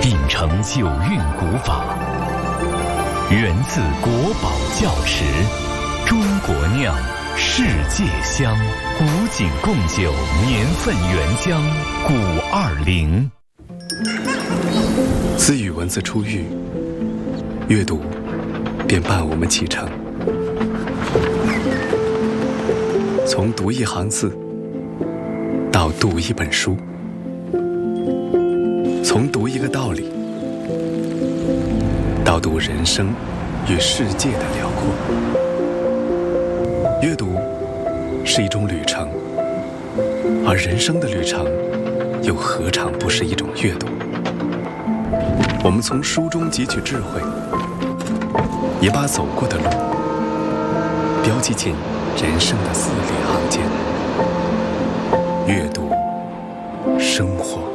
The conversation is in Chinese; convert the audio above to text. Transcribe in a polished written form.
秉承九韵古法，源自国宝窖池，中国酿，世界香，古井贡酒年份原浆520。 自语文字出狱，阅读便伴我们启程。从读一行字到读一本书，从读一个道理到读人生与世界的辽阔。阅读是一种旅程，而人生的旅程又何尝不是一种阅读？我们从书中汲取智慧，也把走过的路标记进人生的字里行间。阅读，生活。